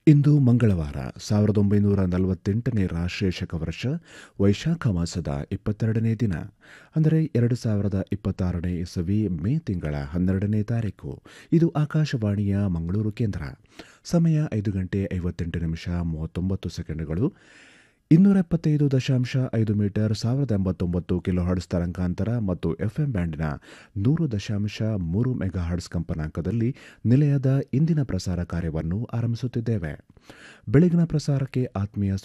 ಇಂದು ಮಂಗಳವಾರ 1948ನೇ ರಾಷ್ಟ್ರೀಯ ಶಕವರ್ಷ ವೈಶಾಖ ಮಾಸದ 22ನೇ ದಿನ, ಅಂದರೆ 2026ನೇ ಇಸವಿ ಮೇ ತಿಂಗಳ 12ನೇ ತಾರೀಕು. ಇದು ಆಕಾಶವಾಣಿಯ ಮಂಗಳೂರು ಕೇಂದ್ರ. ಸಮಯ 5 ಗಂಟೆ 58 ನಿಮಿಷ 39 ಸೆಕೆಂಡುಗಳು. 275.5 ಮೀಟರ್ 1089 ಕಿಲೋ ಹರ್ಟ್ಸ್ ತರಂಗಾಂತರ ಮತ್ತು ಎಫ್ಎಂ ಬ್ಯಾಂಡಿನ 100.3 ಮೆಗಾ ಹರ್ಟ್ಸ್ ಕಂಪನಾಂಕದಲ್ಲಿ ನಿಲಯದ ಇಂದಿನ ಪ್ರಸಾರ ಕಾರ್ಯವನ್ನು ಆರಂಭಿಸುತ್ತಿದ್ದೇವೆ. ಬೆಳಗಿನ ಪ್ರಸಾರಕ್ಕೆ ಆತ್ಮೀಯ